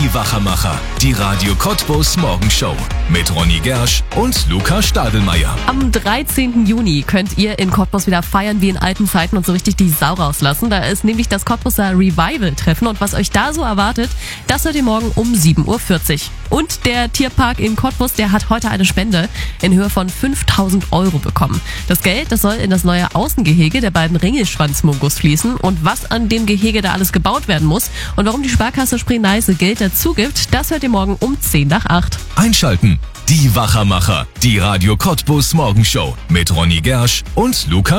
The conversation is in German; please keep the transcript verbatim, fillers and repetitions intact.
Die Wachermacher, die Radio Cottbus Morgenshow mit Ronny Gersch und Luca Stadelmeier. Am dreizehnten Juni könnt ihr in Cottbus wieder feiern wie in alten Zeiten und so richtig die Sau rauslassen. Da ist nämlich das Cottbuser Revival-Treffen und was euch da so erwartet, das hört ihr morgen um sieben Uhr vierzig. Und der Tierpark in Cottbus, der hat heute eine Spende in Höhe von fünftausend Euro bekommen. Das Geld, das soll in das neue Außengehege der beiden Ringelschwanzmungos fließen. Und was an dem Gehege da alles gebaut werden muss und warum die Sparkasse Spree-Neiße Geld dazu gibt, das hört ihr morgen um zehn nach acht. Einschalten. Die Wachermacher, die Radio Cottbus Morgenshow mit Ronny Gersch und Luca